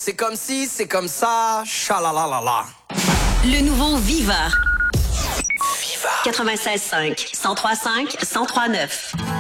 C'est comme si, c'est comme ça, chalalalala. Le nouveau Viva. 96.5, 103.5, 103.9.